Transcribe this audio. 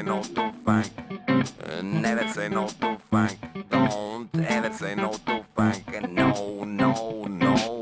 say no to funk. Never say no to funk. Don't ever say no to funk. No, no, no.